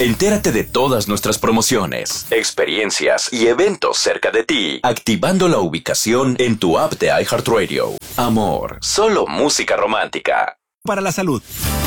Entérate de todas nuestras promociones, experiencias y eventos cerca de ti, activando la ubicación en tu app de iHeartRadio. Amor, solo música romántica. Para la salud.